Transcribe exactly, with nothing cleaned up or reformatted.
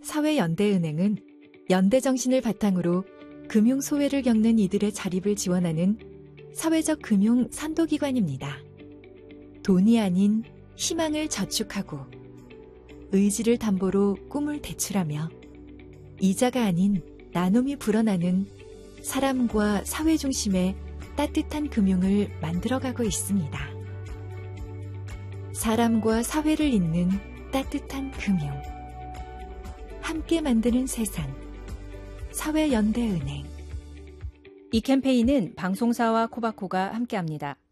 사회연대은행은 연대정신을 바탕으로 금융 소외를 겪는 이들의 자립을 지원하는 사회적 금융 선도기관입니다. 돈이 아닌 희망을 저축하고 의지를 담보로 꿈을 대출하며 이자가 아닌 나눔이 불어나는 사람과 사회 중심의 따뜻한 금융을 만들어가고 있습니다. 사람과 사회를 잇는 따뜻한 금융. 함께 만드는 세상. 사회연대은행. 이 캠페인은 방송사와 코바코가 함께합니다.